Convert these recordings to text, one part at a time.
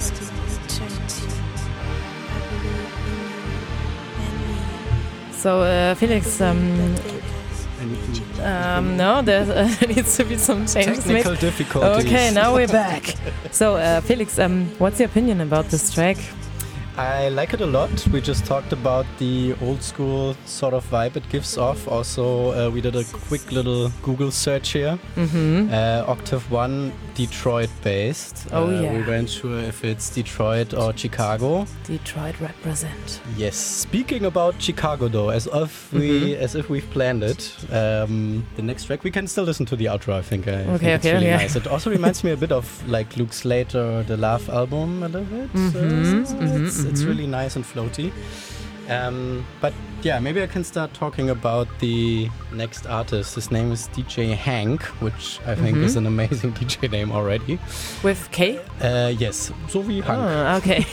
to eternity. I believe in you and me. So, Felix, no, there needs to be some changes. Technical difficulties. Okay, now we're back. So, Felix, what's your opinion about this track? I like it a lot. We just talked about the old school sort of vibe it gives off. Also, we did a quick little Google search here. Octave One, Detroit based. Oh, yeah. We weren't sure if it's Detroit or Chicago. Detroit represent. Yes. Speaking about Chicago, though, as if we've planned it, the next track we can still listen to the outro. I think. I think it's really nice. It also reminds me a bit of like Luke Slater, the Love album, a little bit. It's really nice and floaty. But yeah, maybe I can start talking about the next artist. His name is DJ Hank, which I think is an amazing DJ name already. With K? Yes, so wie Hank. Oh, okay.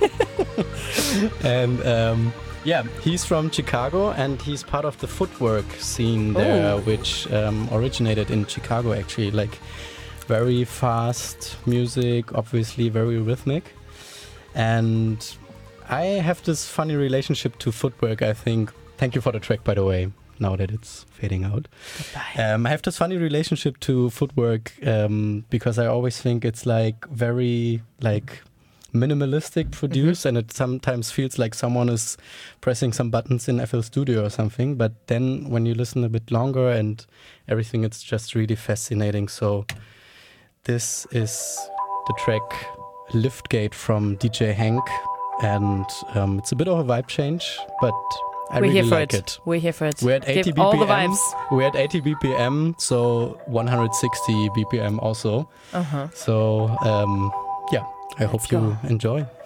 And yeah, he's from Chicago and he's part of the footwork scene there, which originated in Chicago actually. Like very fast music, obviously very rhythmic. And I have this funny relationship to footwork, I think. Thank you for the track, by the way, now that it's fading out. Goodbye. I have this funny relationship to footwork because I always think it's like very like minimalistic produced and it sometimes feels like someone is pressing some buttons in FL Studio or something. But then when you listen a bit longer and everything, it's just really fascinating. So this is the track Liftgate from DJ Hank. And it's a bit of a vibe change, but I really like it. We're here for it. We're at 80 Give BPM. all the vibes. We're at 80 BPM, so 160 BPM also. So, yeah, I hope you enjoy.